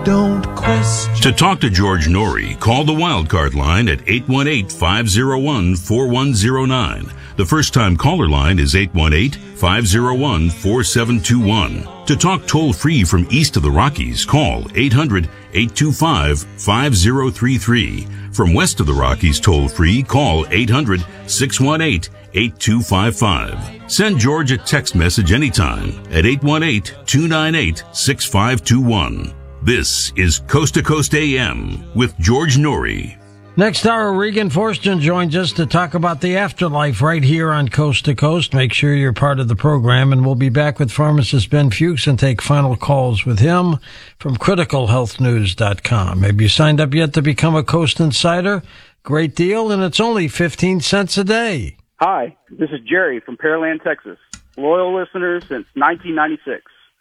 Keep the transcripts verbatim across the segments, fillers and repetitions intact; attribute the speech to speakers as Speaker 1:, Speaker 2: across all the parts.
Speaker 1: don't question.
Speaker 2: To talk to George Norrie, call the Wildcard line at eight one eight, five oh one, four one oh nine. The first-time caller line is eight one eight, five oh one, four seven two one. To talk toll-free from east of the Rockies, call eight hundred, eight two five, five oh three three. From west of the Rockies toll-free, call eight hundred, six one eight, eight two five five. Send George a text message anytime at eight one eight, two nine eight, six five two one. This is Coast to Coast A M with George Norrie.
Speaker 3: Next hour, Regan Forston joins us to talk about the afterlife right here on Coast to Coast. Make sure you're part of the program, and we'll be back with pharmacist Ben Fuchs and take final calls with him from critical health news dot com. Have you signed up yet to become a Coast Insider? Great deal, and it's only fifteen cents a day.
Speaker 4: Hi, this is Jerry from Pearland, Texas. Loyal listener since nineteen ninety-six.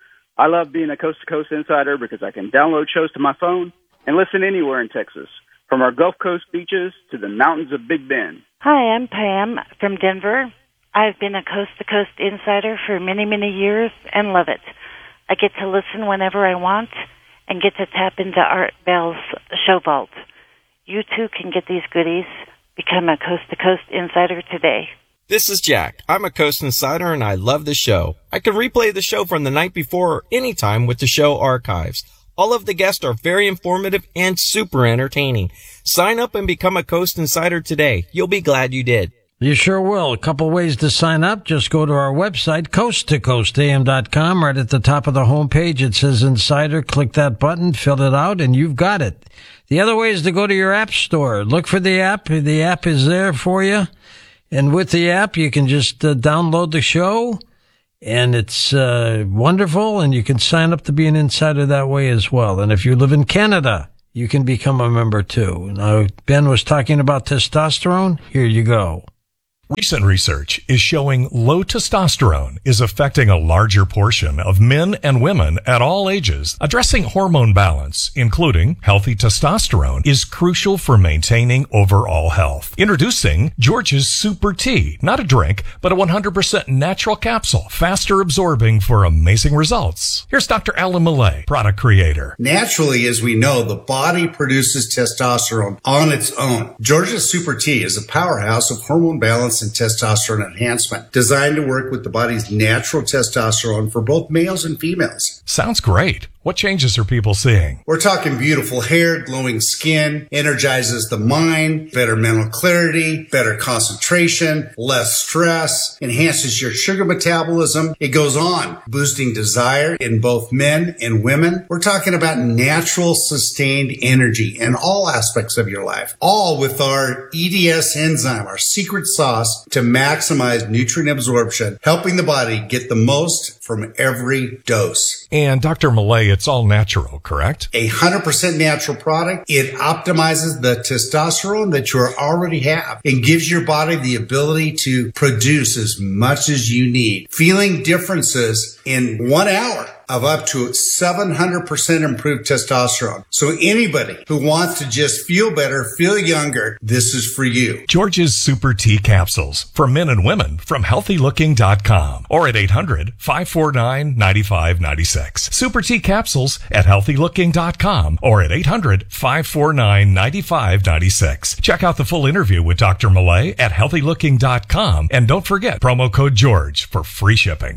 Speaker 4: I love being a Coast to Coast Insider because I can download shows to my phone and listen anywhere in Texas, from our Gulf Coast beaches to the mountains of Big Bend.
Speaker 5: Hi, I'm Pam from Denver. I've been a Coast to Coast Insider for many, many years and love it. I get to listen whenever I want and get to tap into Art Bell's show vault. You too can get these goodies. Become a Coast to Coast Insider today.
Speaker 6: This is Jack. I'm a Coast Insider and I love the show. I can replay the show from the night before or anytime with the show archives. All of the guests are very informative and super entertaining. Sign up and become a Coast Insider today. You'll be glad you did.
Speaker 3: You sure will. A couple ways to sign up. Just go to our website, coast to coast a m dot com. Right at the top of the homepage, it says Insider. Click that button, fill it out, and you've got it. The other way is to go to your app store. Look for the app. The app is there for you. And with the app, you can just uh, download the show. And it's uh, wonderful, and you can sign up to be an insider that way as well. And if you live in Canada, you can become a member too. Now, Ben was talking about testosterone. Here you go.
Speaker 7: Recent research is showing low testosterone is affecting a larger portion of men and women at all ages. Addressing hormone balance, including healthy testosterone, is crucial for maintaining overall health. Introducing George's Super Tea, not a drink, but a one hundred percent natural capsule, faster absorbing for amazing results. Here's Doctor Alan Millay, product creator.
Speaker 8: Naturally, as we know, the body produces testosterone on its own. George's Super Tea is a powerhouse of hormone balance and testosterone enhancement, designed to work with the body's natural testosterone for both males and females.
Speaker 7: Sounds great. What changes are people seeing?
Speaker 8: We're talking beautiful hair, glowing skin, energizes the mind, better mental clarity, better concentration, less stress, enhances your sugar metabolism. It goes on, boosting desire in both men and women. We're talking about natural, sustained energy in all aspects of your life, all with our E D S enzyme, our secret sauce to maximize nutrient absorption, helping the body get the most from every dose.
Speaker 7: And Doctor Millay, it's all natural, correct?
Speaker 8: A one hundred percent natural product. It optimizes the testosterone that you already have and gives your body the ability to produce as much as you need, feeling differences in one hour of up to seven hundred percent improved testosterone. So anybody who wants to just feel better, feel younger, this is for you.
Speaker 7: George's Super Tea Capsules for men and women from healthy looking dot com or at eight hundred, five four nine, nine five nine six. Super Tea Capsules at healthy looking dot com or at eight hundred, five four nine, nine five nine six. Check out the full interview with Doctor Millay at healthy looking dot com, and don't forget promo code George for free shipping.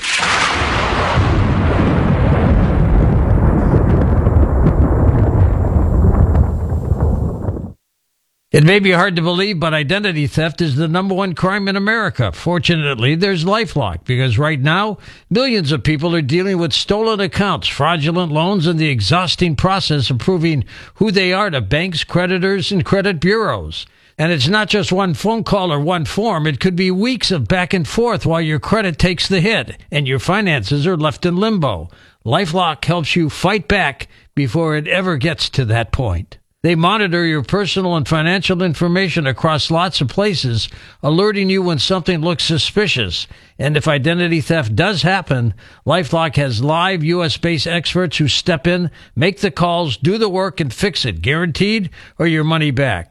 Speaker 3: It may be hard to believe, but identity theft is the number one crime in America. Fortunately, there's LifeLock, because right now, millions of people are dealing with stolen accounts, fraudulent loans, and the exhausting process of proving who they are to banks, creditors, and credit bureaus. And it's not just one phone call or one form. It could be weeks of back and forth while your credit takes the hit and your finances are left in limbo. LifeLock helps you fight back before it ever gets to that point. They monitor your personal and financial information across lots of places, alerting you when something looks suspicious. And if identity theft does happen, LifeLock has live U S-based experts who step in, make the calls, do the work, and fix it, guaranteed, or your money back.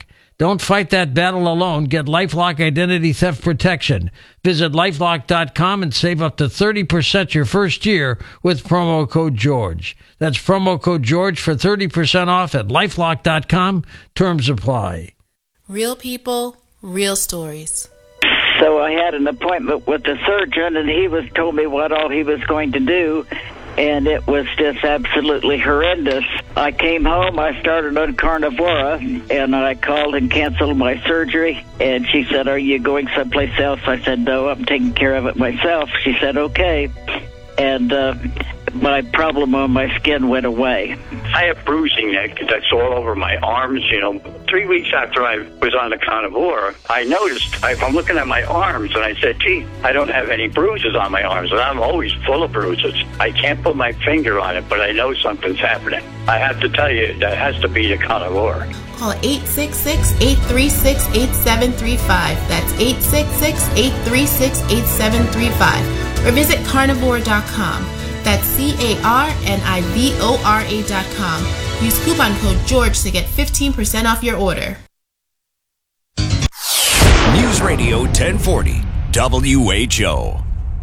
Speaker 3: Don't fight that battle alone. Get LifeLock Identity Theft Protection. Visit lifelock dot com and save up to thirty percent your first year with promo code George. That's promo code George for thirty percent off at lifelock dot com. Terms apply.
Speaker 1: Real people, real stories.
Speaker 9: So I had an appointment with the surgeon, and he was told me what all he was going to do, and it was just absolutely horrendous. I came home, I started on Carnivora, and I called and canceled my surgery, and she said, "Are you going someplace else?" I said, "No, I'm taking care of it myself." She said, "Okay." And uh, my problem on my skin went away.
Speaker 10: I have bruising neck that's all over my arms, you know. Three weeks after I was on the Carnivora, I noticed, I, I'm looking at my arms, and I said, gee, I don't have any bruises on my arms, and I'm always full of bruises. I can't put my finger on it, but I know something's happening. I have to tell you, that has to be the Carnivora.
Speaker 1: Call eight six six, eight three six, eight seven three five. That's eight six six, eight three six, eight seven three five. Or visit carnivore dot com. That's C A R N I V O R A dot com. Use coupon code George to get fifteen percent off your order.
Speaker 11: News Radio ten forty, W H O.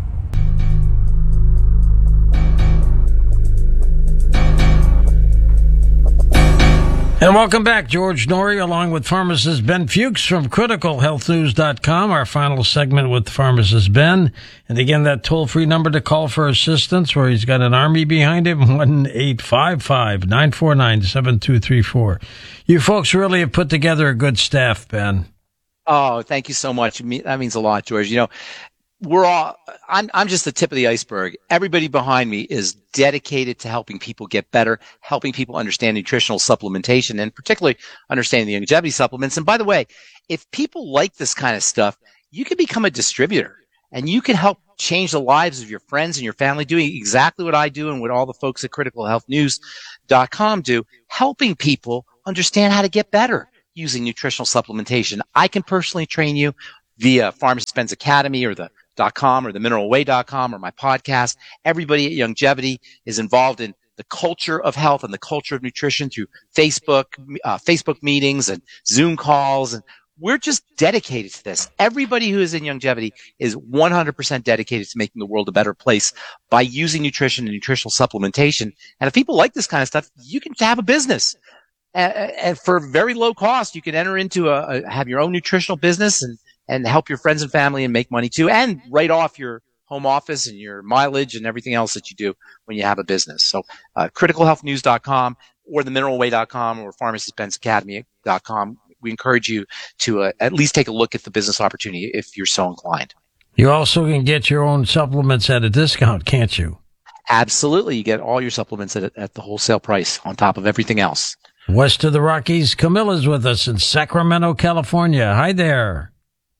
Speaker 3: And welcome back. George Noory, along with pharmacist Ben Fuchs from critical health news dot com, our final segment with pharmacist Ben. And again, that toll-free number to call for assistance, where he's got an army behind him, one eight five five, nine four nine, seven two three four. You folks really have put together a good staff, Ben.
Speaker 12: Oh, thank you so much. That means a lot, George. You know, we're all, I'm, I'm just the tip of the iceberg. Everybody behind me is dedicated to helping people get better, helping people understand nutritional supplementation, and particularly understanding the longevity supplements. And by the way, if people like this kind of stuff, you can become a distributor and you can help change the lives of your friends and your family, doing exactly what I do and what all the folks at critical health news dot com do, helping people understand how to get better using nutritional supplementation. I can personally train you via Pharmacist Ben's Academy or the .com or the mineral way dot com or my podcast. Everybody at Longevity is involved in the culture of health and the culture of nutrition through Facebook, uh, Facebook meetings and Zoom calls. And we're just dedicated to this. Everybody who is in Longevity is one hundred percent dedicated to making the world a better place by using nutrition and nutritional supplementation. And if people like this kind of stuff, you can have a business. And for very low cost, you can enter into a, a have your own nutritional business and and help your friends and family and make money too, and write off your home office and your mileage and everything else that you do when you have a business. So uh, critical health news dot com or the mineral way dot com or Pharmacist Ben's Academy dot com. We encourage you to uh, at least take a look at the business opportunity if you're so inclined.
Speaker 3: You also can get your own supplements at a discount, can't you?
Speaker 12: Absolutely. You get all your supplements at, at the wholesale price on top of everything else.
Speaker 3: West of the Rockies, Camilla's with us in Sacramento, California. Hi there.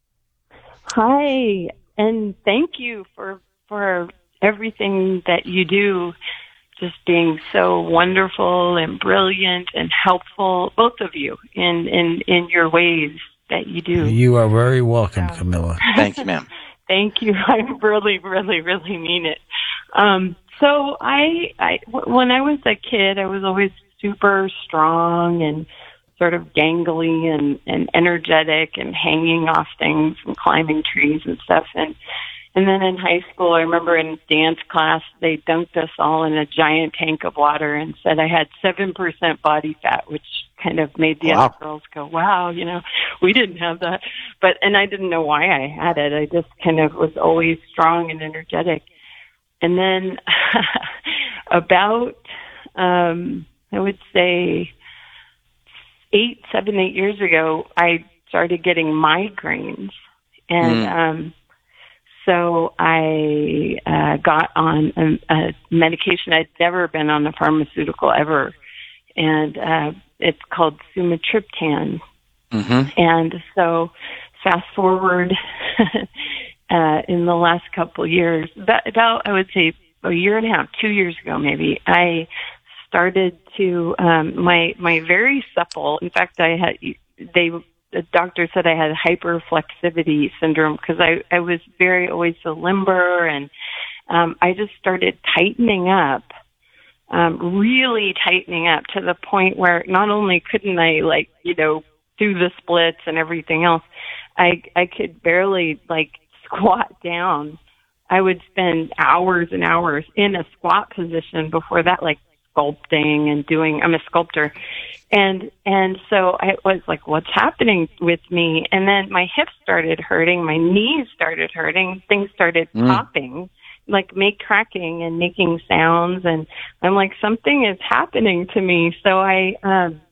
Speaker 13: Hi, and thank you for for everything that you do, just being so wonderful and brilliant and helpful, both of you, in, in, in your ways that you do.
Speaker 3: You are very welcome, um, Camilla.
Speaker 12: Thank you, ma'am.
Speaker 13: Thank you. I really, really, really mean it. Um, so I, I, when I was a kid, I was always super strong and sort of gangly and, and energetic and hanging off things and climbing trees and stuff. And, and then in high school, I remember in dance class, they dunked us all in a giant tank of water and said I had seven percent body fat, which kind of made the wow. other girls go, wow, you know, we didn't have that. But, and I didn't know why I had it. I just kind of was always strong and energetic. And then about, um, I would say, eight, seven, eight years ago, I started getting migraines. And mm. um, so I uh, got on a, a medication. I'd never been on a pharmaceutical ever. And uh, it's called sumatriptan. Mm-hmm. And so fast forward uh, in the last couple of years, about, about, I would say, a year and a half, two years ago maybe, I started to um my my very supple, in fact I had they the doctor said I had hyperflexivity syndrome because I I was very always so limber, and um I just started tightening up, um really tightening up to the point where not only couldn't I, like, you know, through the splits and everything else, I I could barely like squat down. I would spend hours and hours in a squat position before that, like sculpting and doing, I'm a sculptor. And, and so I was like, what's happening with me? And then my hips started hurting. My knees started hurting. Things started mm. popping, like make cracking and making sounds. And I'm like, something is happening to me. So I, um,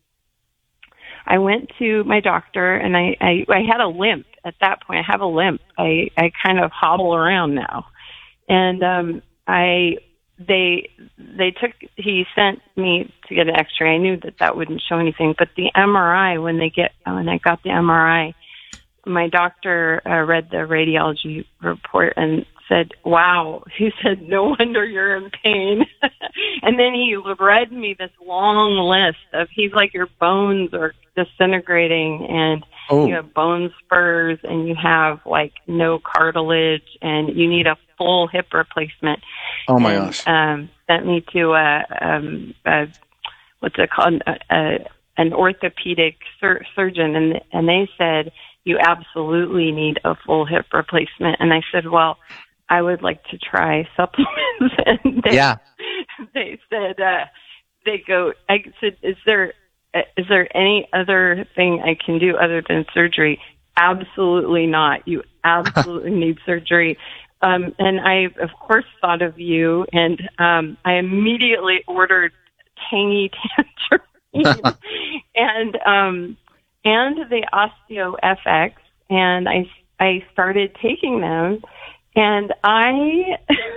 Speaker 13: I went to my doctor and I, I, I had a limp at that point. I have a limp. I, I kind of hobble around now. And, um, I, they, they took, he sent me to get an x-ray. I knew that that wouldn't show anything, but the M R I, when they get, when I got the M R I, my doctor uh, read the radiology report and said, wow, he said, no wonder you're in pain. And then he read me this long list of, he's like, your bones are disintegrating and oh. you have bone spurs and you have like no cartilage and you need a full hip replacement.
Speaker 12: Oh my
Speaker 13: and,
Speaker 12: gosh.
Speaker 13: Um, sent me to a, um, a what's it called? A, a, an orthopedic sur- surgeon. And, and they said, you absolutely need a full hip replacement. And I said, well, I would like to try supplements. And they,
Speaker 12: yeah.
Speaker 13: they said, uh, they go, I said, is there, is there any other thing I can do other than surgery? Absolutely not. You absolutely need surgery. Um, and I, of course, thought of you, and um, I immediately ordered Tangy Tangerine and um, and the Osteo F X, and I I started taking them. And I,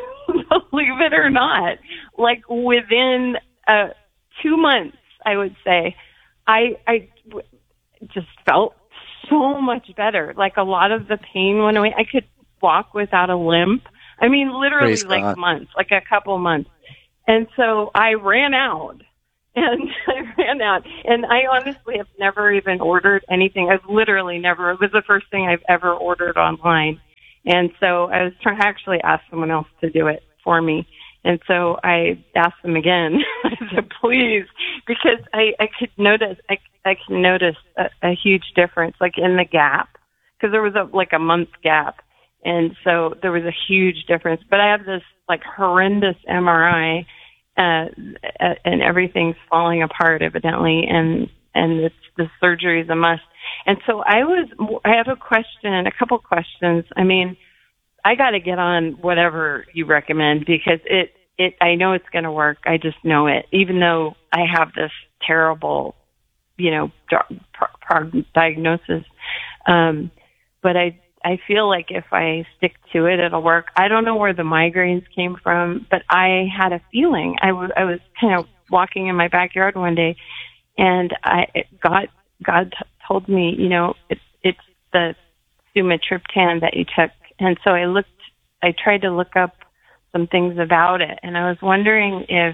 Speaker 13: believe it or not, like within uh, two months, I would say, I, I w- just felt so much better. Like a lot of the pain went away. I could walk without a limp. I mean, literally
Speaker 12: Praise
Speaker 13: like
Speaker 12: God.
Speaker 13: months, like a couple months. And so I ran out. And I ran out. And I honestly have never even ordered anything. I've literally never. It was the first thing I've ever ordered online. And so I was trying to actually ask someone else to do it for me. And so I asked them again. I said, please, because I, I could notice, I, I can notice a, a huge difference, like in the gap, because there was a, like a month gap. And so there was a huge difference. But I have this like horrendous M R I, uh, and everything's falling apart evidently. And, and it's, the surgery is a must. And so I was, I have a question, a couple questions. I mean, I got to get on whatever you recommend because it, it, I know it's going to work. I just know it, even though I have this terrible, you know, pro- pro- diagnosis. Um, but I, I feel like if I stick to it, it'll work. I don't know where the migraines came from, but I had a feeling. I was, I was kind of walking in my backyard one day and I it got, God t- told me, you know, it, it's the sumatriptan that you took. And so I looked, I tried to look up some things about it. And I was wondering if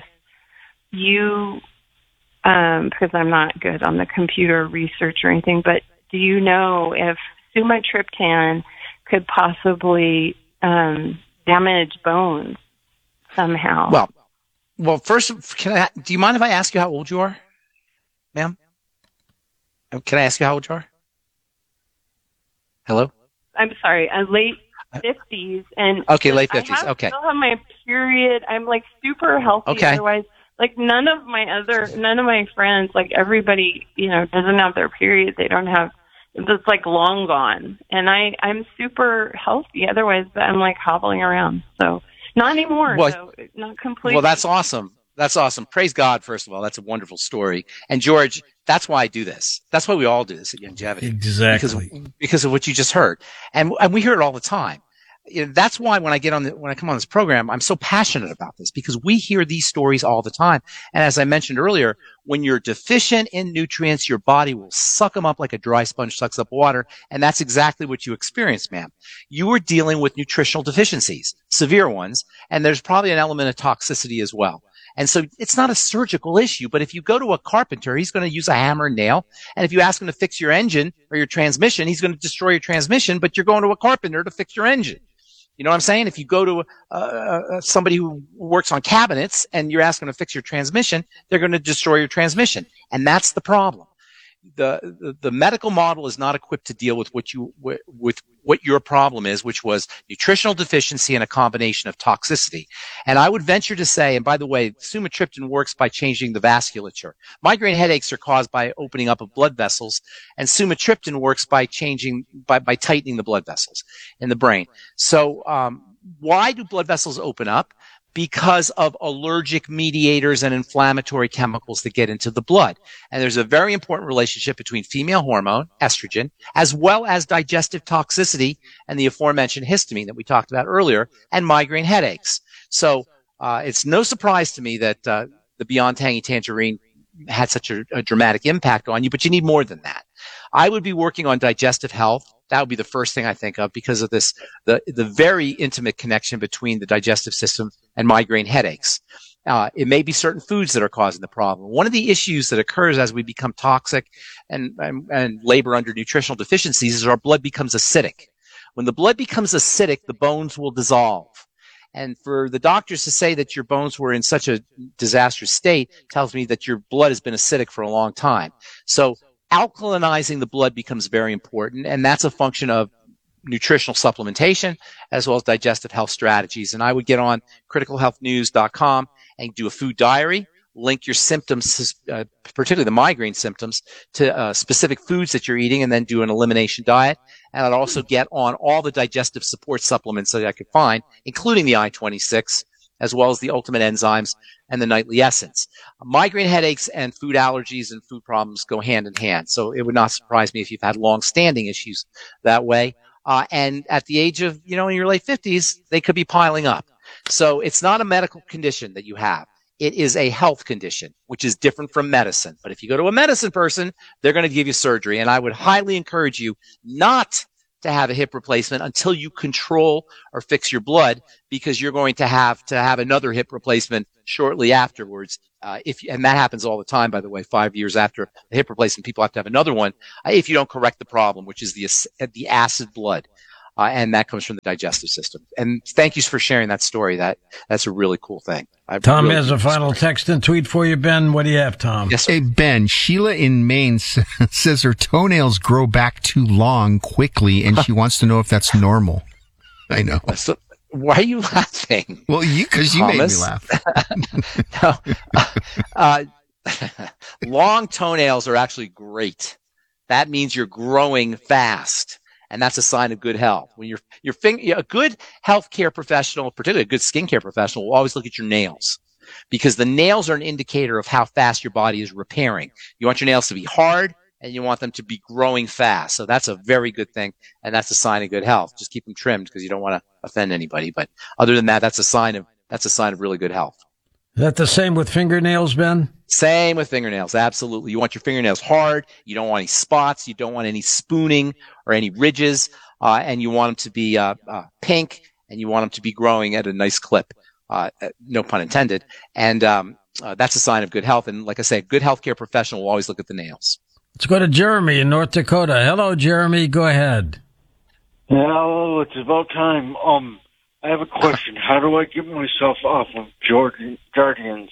Speaker 13: you, um, because I'm not good on the computer research or anything, but do you know if sumatriptan could possibly um, damage bones somehow?
Speaker 12: Well, well, first, can I, do you mind if I ask you how old you are, ma'am? Can I ask you how old you are? Hello?
Speaker 13: I'm sorry, I'm late fifties. And
Speaker 12: okay, late fifties.
Speaker 13: I have,
Speaker 12: okay.
Speaker 13: still have my period. I'm like super healthy.
Speaker 12: Okay.
Speaker 13: Otherwise, like none of my other, none of my friends, like everybody, you know, doesn't have their period. They don't have, it's like long gone. And I, I'm super healthy. Otherwise, I'm like hobbling around. So not anymore.
Speaker 12: Well,
Speaker 13: so not completely.
Speaker 12: Well, that's awesome. That's awesome. Praise God, first of all. That's a wonderful story. And George, that's why I do this. That's why we all do this at Youngevity.
Speaker 3: Exactly.
Speaker 12: Because, because of what you just heard. And, and we hear it all the time. You know, that's why when I get on the, when I come on this program, I'm so passionate about this because we hear these stories all the time. And as I mentioned earlier, when you're deficient in nutrients, your body will suck them up like a dry sponge sucks up water. And that's exactly what you experienced, ma'am. You were dealing with nutritional deficiencies, severe ones, and there's probably an element of toxicity as well. And so it's not a surgical issue, but if you go to a carpenter, he's going to use a hammer and nail. And if you ask him to fix your engine or your transmission, he's going to destroy your transmission, but you're going to a carpenter to fix your engine. You know what I'm saying? If you go to uh, uh, somebody who works on cabinets and you're asking them to fix your transmission, they're going to destroy your transmission. And that's the problem. the, the the medical model is not equipped to deal with what you with what your problem is, which was nutritional deficiency and a combination of toxicity. And I would venture to say, and by the way, sumatriptan works by changing the vasculature. Migraine headaches are caused by opening up of blood vessels, and sumatriptan works by changing by by tightening the blood vessels in the brain. So um, why do blood vessels open up? Because of allergic mediators and inflammatory chemicals that get into the blood. And there's a very important relationship between female hormone, estrogen, as well as digestive toxicity and the aforementioned histamine that we talked about earlier, and migraine headaches. So uh, it's no surprise to me that uh, the Beyond Tangy Tangerine had such a, a dramatic impact on you, but you need more than that. I would be working on digestive health. That would be the first thing I think of because of this, the, the very intimate connection between the digestive system and migraine headaches. Uh, it may be certain foods that are causing the problem. One of the issues that occurs as we become toxic and, and, and labor under nutritional deficiencies is our blood becomes acidic. When the blood becomes acidic, the bones will dissolve. And for the doctors to say that your bones were in such a disastrous state tells me that your blood has been acidic for a long time. So alkalinizing the blood becomes very important, and that's a function of nutritional supplementation as well as digestive health strategies. And I would get on critical health news dot com and do a food diary, link your symptoms, uh, particularly the migraine symptoms, to uh, specific foods that you're eating, and then do an elimination diet. And I'd also get on all the digestive support supplements that I could find, including the I twenty-six, as well as the Ultimate Enzymes and the Nightly Essence. Migraine headaches and food allergies and food problems go hand in hand. So it would not surprise me if you've had long-standing issues that way. Uh, and at the age of, you know, in your late fifties, they could be piling up. So it's not a medical condition that you have. It is a health condition, which is different from medicine. But if you go to a medicine person, they're going to give you surgery. And I would highly encourage you not to have a hip replacement until you control or fix your blood, because you're going to have to have another hip replacement shortly afterwards. Uh, if and that happens all the time, by the way, five years after the hip replacement, people have to have another one uh, if you don't correct the problem, which is the the acid blood. Uh, and that comes from the digestive system. And thank you for sharing that story. That that's a really cool thing. I
Speaker 3: Tom
Speaker 12: really
Speaker 3: has a final text and tweet for you, Ben. What do you have, Tom?
Speaker 12: Yes, sir.
Speaker 14: Hey, Ben, Sheila in Maine says her toenails grow back too long quickly, and she wants to know if that's normal. I know.
Speaker 12: So, why are you laughing?
Speaker 14: Well, you because you made me laugh.
Speaker 12: no, uh, long toenails are actually great. That means you're growing fast. And that's a sign of good health. When you're, your finger, a good healthcare professional, particularly a good skincare professional, will always look at your nails, because the nails are an indicator of how fast your body is repairing. You want your nails to be hard, and you want them to be growing fast. So that's a very good thing, and that's a sign of good health. Just keep them trimmed because you don't want to offend anybody. But other than that, that's a sign of that's a sign of really good health.
Speaker 3: Is that the same with fingernails, Ben?
Speaker 12: Same with fingernails. Absolutely. You want your fingernails hard. You don't want any spots. You don't want any spooning or any ridges. Uh, and you want them to be, uh, uh, pink, and you want them to be growing at a nice clip. Uh, no pun intended. And, um, uh, that's a sign of good health. And like I say, a good healthcare professional will always look at the nails.
Speaker 3: Let's go to Jeremy in North Dakota. Hello, Jeremy. Go ahead.
Speaker 15: Hello. It's about time. Um, I have a question. How do I get myself off of Jordan, Jardians?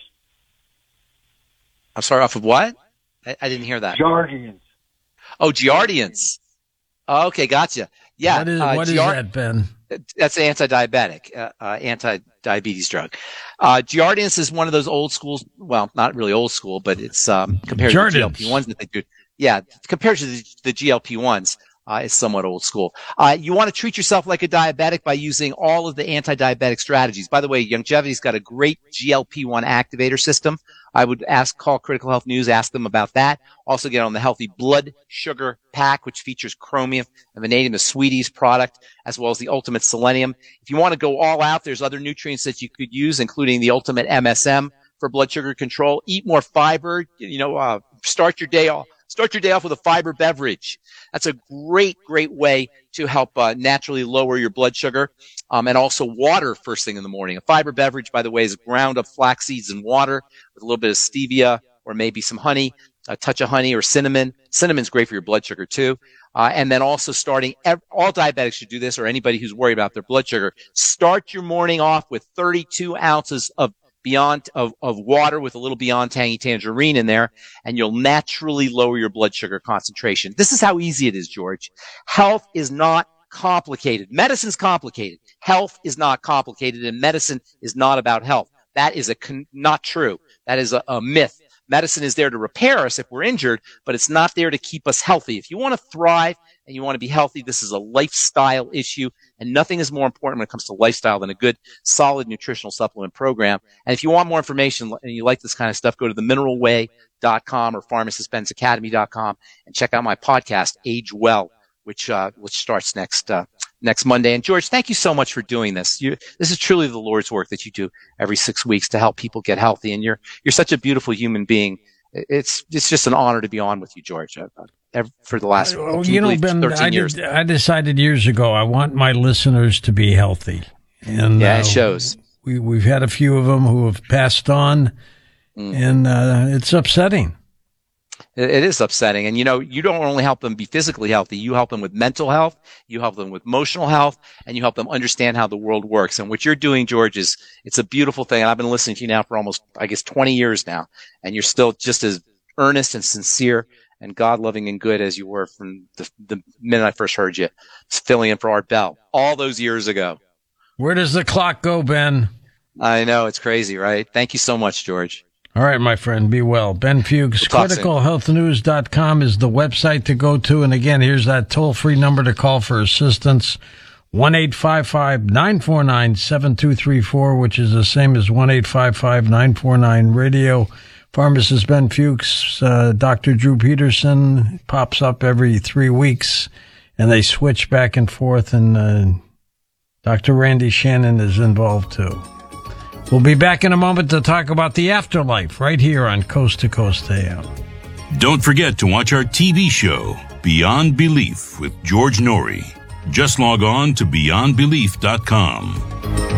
Speaker 12: I'm sorry, off of what? I, I didn't hear that.
Speaker 15: Jardians.
Speaker 12: Oh, Giardians. Oh, okay, gotcha. Yeah.
Speaker 3: What is,
Speaker 12: uh,
Speaker 3: what is
Speaker 12: Giard-
Speaker 3: that, Ben?
Speaker 12: That's an anti-diabetic, uh, uh, anti-diabetes drug. Uh, Giardians is one of those old schools. Well, not really old school, but it's um, compared
Speaker 3: Jardins.
Speaker 12: to the G L P ones that they do. Yeah, compared to the, the G L P ones. Uh, it's somewhat old school. Uh, you want to treat yourself like a diabetic by using all of the anti-diabetic strategies. By the way, Youngevity's got a great G L P one activator system. I would ask, call Critical Health News, ask them about that. Also get on the Healthy Blood Sugar Pack, which features chromium and vanadium, the Sweeties product, as well as the Ultimate Selenium. If you want to go all out, there's other nutrients that you could use, including the Ultimate M S M for blood sugar control. Eat more fiber. You know, uh, start your day off. Start your day off with a fiber beverage. That's a great, great way to help uh, naturally lower your blood sugar. Um, and also water first thing in the morning. A fiber beverage, by the way, is ground up flax seeds and water with a little bit of stevia or maybe some honey, a touch of honey or cinnamon. Cinnamon's great for your blood sugar too. Uh, and then also starting, ev- all diabetics should do this, or anybody who's worried about their blood sugar. Start your morning off with thirty-two ounces of Beyond of, of water with a little Beyond Tangy Tangerine in there, and you'll naturally lower your blood sugar concentration. This is how easy it is, George. Health is not complicated. Medicine's complicated. Health is not complicated, and medicine is not about health. That is a con- not true. That is a, a myth. Medicine is there to repair us if we're injured, but it's not there to keep us healthy. If you want to thrive and you want to be healthy, this is a lifestyle issue, and nothing is more important when it comes to lifestyle than a good, solid nutritional supplement program. And if you want more information and you like this kind of stuff, go to the mineral way dot com or pharmacist benz academy dot com and check out my podcast, Age Well, which uh, which starts next uh, next Monday. And George, thank you so much for doing this. You, this is truly the Lord's work that you do every six weeks to help people get healthy. And you're you're such a beautiful human being. It's it's just an honor to be on with you, George. Uh, every, for the last
Speaker 3: uh, you know, Ben,
Speaker 12: thirteen
Speaker 3: I,
Speaker 12: years.
Speaker 3: did, I decided years ago I want my listeners to be healthy, and
Speaker 12: yeah,
Speaker 3: uh,
Speaker 12: it shows.
Speaker 3: We we've had a few of them who have passed on, mm. and uh, it's upsetting.
Speaker 12: It is upsetting. And, you know, you don't only help them be physically healthy. You help them with mental health. You help them with emotional health, and you help them understand how the world works. And what you're doing, George, is it's a beautiful thing. And I've been listening to you now for almost, I guess, twenty years now. And you're still just as earnest and sincere and God-loving and good as you were from the, the minute I first heard you filling in for Art Bell all those years ago.
Speaker 3: Where does the clock go, Ben?
Speaker 12: I know. It's crazy, right? Thank you so much, George.
Speaker 3: All right, my friend, be well. Ben Fuchs,
Speaker 12: we'll
Speaker 3: critical health news dot com is the website to go to. And again, here's that toll-free number to call for assistance, one eight five five, nine four nine, seven two three four, which is the same as one eight five five, nine four nine, radio. Pharmacist Ben Fuchs, uh, Doctor Drew Peterson pops up every three weeks, and they switch back and forth, and uh, Doctor Randy Shannon is involved too. We'll be back in a moment to talk about the afterlife right here on Coast to Coast A M.
Speaker 2: Don't forget to watch our T V show, Beyond Belief with George Norrie. Just log on to beyond belief dot com.